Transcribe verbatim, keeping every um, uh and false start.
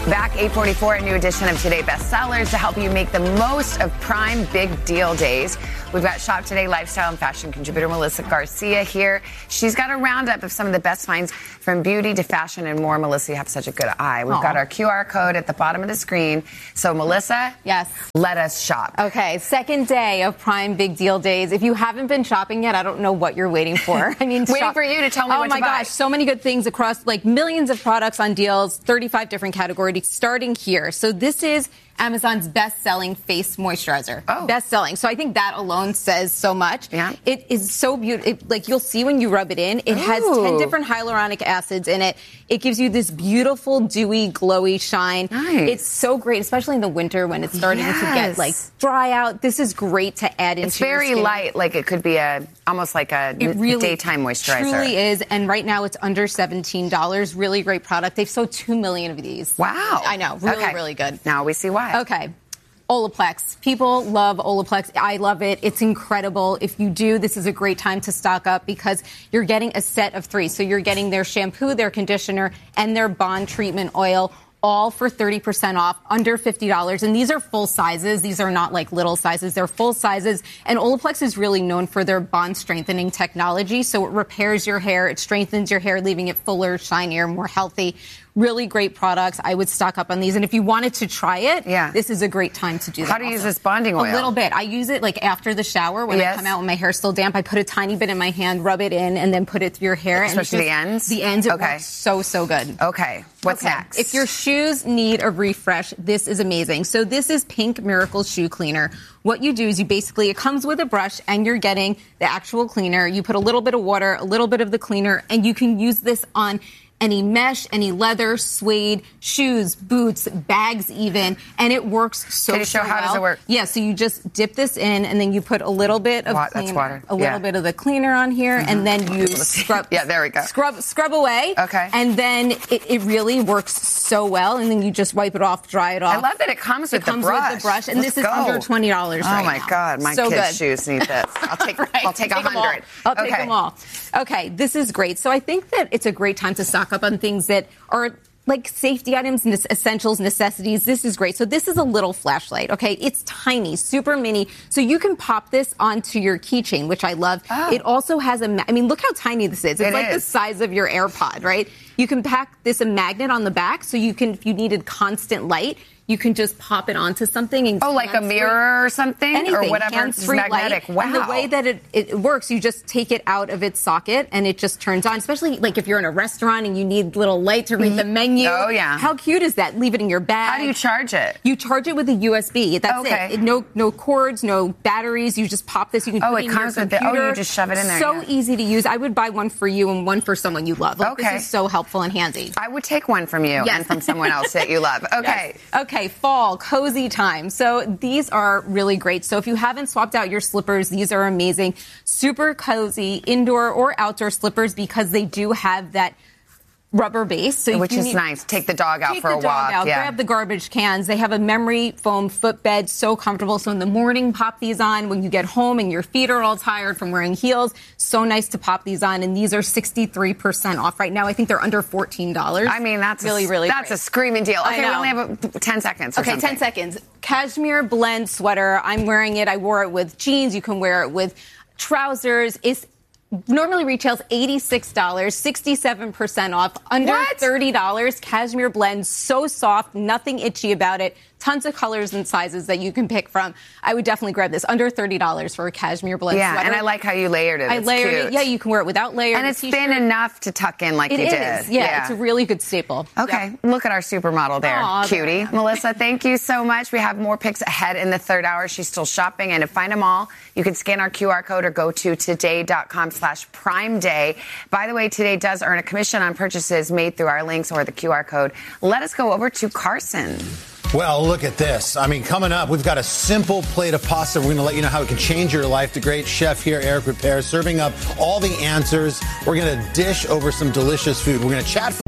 Back eight forty-four, a new edition of Today Bestsellers to help you make the most of Prime Big Deal Days. We've got Shop Today lifestyle and fashion contributor Melissa Garcia here. She's got a roundup of some of the best finds from beauty to fashion and more. Melissa, you have such a good eye. We've Aww. got our Q R code at the bottom of the screen. So, Melissa, yes, let us shop. Okay, second day of Prime Big Deal Days. If you haven't been shopping yet, I don't know what you're waiting for. I mean, waiting shop- for you to tell me oh what to buy. Oh my gosh, so many good things across like millions of products on deals, thirty-five different categories, starting here. So this is Amazon's best-selling face moisturizer. Oh. Best-selling. So I think that alone says so much. Yeah. It is so beautiful. Like, you'll see when you rub it in, it Ooh. has ten different hyaluronic acids in it. It gives you this beautiful, dewy, glowy shine. Nice. It's so great, especially in the winter when it's starting yes. to get, like, dry out. This is great to add into It's very your skin. light. Like, it could be a almost like a it really daytime moisturizer. It truly is. And right now, it's under seventeen dollars. Really great product. They've sold two million of these. Wow. I know. Really, okay. really good. Now we see why. Okay. Olaplex. People love Olaplex. I love it. It's incredible. If you do, this is a great time to stock up because you're getting a set of three. So you're getting their shampoo, their conditioner, and their bond treatment oil, all for thirty percent off, under fifty dollars. And these are full sizes. These are not like little sizes. They're full sizes. And Olaplex is really known for their bond strengthening technology. So it repairs your hair. It strengthens your hair, leaving it fuller, shinier, more healthy. Really great products. I would stock up on these. And if you wanted to try it, yeah. this is a great time to do that. How do you also. use this bonding oil? A little bit. I use it like after the shower when yes. I come out when my hair's still damp. I put a tiny bit in my hand, rub it in, and then put it through your hair. Especially and just, the ends? The ends. It okay. works so, so good. Okay. What's okay. next? If your shoes need a refresh, this is amazing. So this is Pink Miracle Shoe Cleaner. What you do is you basically, it comes with a brush and you're getting the actual cleaner. You put a little bit of water, a little bit of the cleaner, and you can use this on any mesh, any leather, suede, shoes, boots, bags even, and it works so, Can you show so how well. does it work? Yeah, so you just dip this in, and then you put a little bit of What? cleaner, That's water. a little yeah. bit of the cleaner on here, mm-hmm. and then you scrub. Yeah, there we go. Scrub, scrub away. Okay. And then it, it really works so well, and then you just wipe it off, dry it off. I love that it comes with it comes the brush. with the brush, and Let's this is go. under twenty dollars Oh right my now. God, my so kids' good. shoes need this. I'll take. right. I'll take a hundred. I'll take okay. them all. Okay, this is great. So I think that it's a great time to stock up on things that are like safety items, essentials, necessities. This is great. So this is a little flashlight, okay? It's tiny, super mini. So you can pop this onto your keychain, which I love. Oh. It also has a, ma- I mean, look how tiny this is. It's it like is. the size of your AirPod, right? You can pack this a magnet on the back, so you can, if you needed constant light, you can just pop it onto something. And oh, like a mirror or something? Anything. Or whatever. It's magnetic. Light. Wow. And the way that it, it works, you just take it out of its socket and it just turns on. Especially like if you're in a restaurant and you need little light to read the menu. Oh, yeah. How cute is that? Leave it in your bag. How do you charge it? You charge it with a U S B. That's okay. it. No no cords, no batteries. You just pop this. You can oh, put it it in comes your with the, computer. oh, you just shove it in there. So yeah. easy to use. I would buy one for you and one for someone you love. Like, okay. This is so helpful and handy. I would take one from you yes. and from someone else that you love. Okay. Yes. Okay, fall, cozy time. So these are really great. So if you haven't swapped out your slippers, these are amazing. Super cozy indoor or outdoor slippers because they do have that rubber base. So Which is need, nice. Take the dog out take for the a dog walk. Out, yeah. Grab the garbage cans. They have a memory foam footbed, so comfortable. So in the morning, pop these on. When you get home and your feet are all tired from wearing heels, so nice to pop these on. And these are sixty-three percent off right now. I think they're under fourteen dollars. I mean, that's really, a, really That's great. a screaming deal. Okay, I know. we only have ten seconds or Okay, something. ten seconds. Cashmere blend sweater. I'm wearing it. I wore it with jeans. You can wear it with trousers. It's normally retails eighty-six dollars, sixty-seven percent off, under what? thirty dollars. Cashmere blend, so soft, nothing itchy about it. Tons of colors and sizes that you can pick from. I would definitely grab this. Under thirty dollars for a cashmere blend yeah, sweater. and I like how you layered it. I It's layered cute. it. Yeah, you can wear it without layers. And it's thin enough to tuck in like it you is. did. Yeah, yeah, it's a really good staple. Okay, yeah. Look at our supermodel there. Aw, cutie. Melissa, thank you so much. We have more picks ahead in the third hour. She's still shopping, and to find them all, you can scan our Q R code or go to today.com slash prime day. By the way, Today does earn a commission on purchases made through our links or the Q R code. Let us go over to Carson. Well, look at this. I mean, coming up, we've got a simple plate of pasta. We're going to let you know how it can change your life. The great chef here, Eric Ripert, serving up all the answers. We're going to dish over some delicious food. We're going to chat.